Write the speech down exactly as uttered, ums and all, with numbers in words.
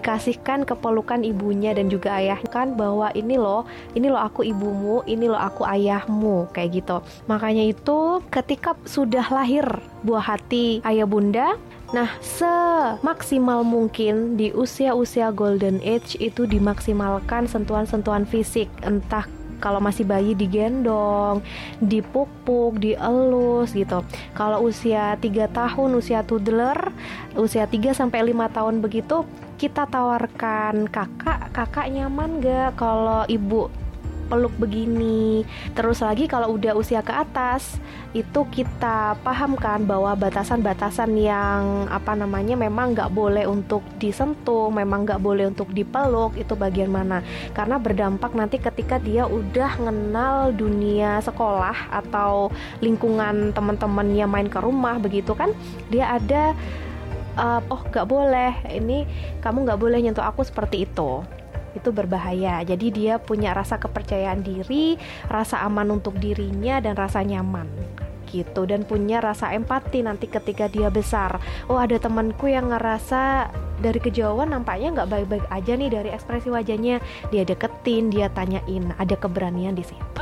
dikasihkan kepelukan ibunya dan juga ayah kan, bahwa ini loh, ini loh aku ibumu, ini loh aku ayahmu, kayak gitu. Makanya itu ketika sudah lahir buah hati ayah bunda, nah semaksimal mungkin di usia-usia golden age itu dimaksimalkan sentuhan-sentuhan fisik, entah kalau masih bayi digendong, dipuk-puk, dielus gitu. Kalau usia tiga tahun, usia toddler, usia tiga sampai lima tahun begitu, kita tawarkan kakak, kakak nyaman gak kalau ibu peluk begini. Terus lagi kalau udah usia ke atas, itu kita pahamkan bahwa batasan-batasan yang apa namanya memang nggak boleh untuk disentuh, memang nggak boleh untuk dipeluk, itu bagian mana. Karena berdampak nanti ketika dia udah ngenal dunia sekolah atau lingkungan teman-temannya main ke rumah begitu kan, dia ada uh, oh nggak boleh, ini kamu nggak boleh nyentuh aku seperti itu. Itu berbahaya. Jadi dia punya rasa kepercayaan diri, rasa aman untuk dirinya, dan rasa nyaman gitu, dan punya rasa empati nanti ketika dia besar. Oh, ada temanku yang ngerasa dari kejauhan nampaknya nggak baik-baik aja nih dari ekspresi wajahnya, dia deketin, dia tanyain, ada keberanian di situ.